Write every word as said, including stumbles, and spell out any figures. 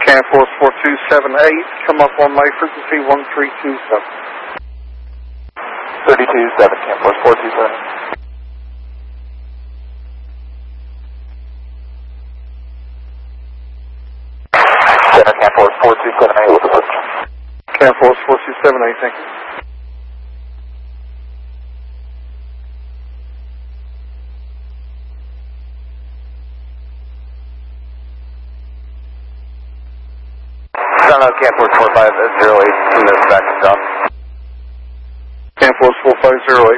Can Force four two seven eight, come up on my frequency one three two seven. thirty-two seven, Can Force four two seven. Center, Can Force four two seven eight, with the system. Can Force four two seven eight, thank you. Hello, Can Force four five zero eight from the back of John. Can Force four five zero eight.